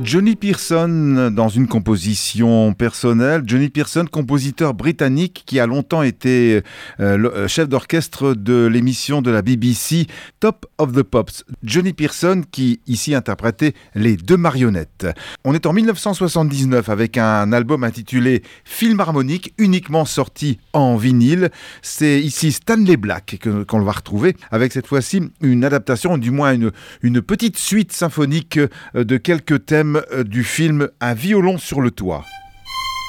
Johnny Pearson dans une composition personnelle. Johnny Pearson, compositeur britannique qui a longtemps été chef d'orchestre de l'émission de la BBC Top of the Pops. Johnny Pearson qui ici interprétait Les Deux Marionnettes. On est en 1979 avec un album intitulé Film harmonique, uniquement sorti en vinyle. C'est ici Stanley Black qu'on va retrouver avec cette fois-ci une adaptation, du moins une petite suite symphonique de quelques thèmes du film Un violon sur le toit.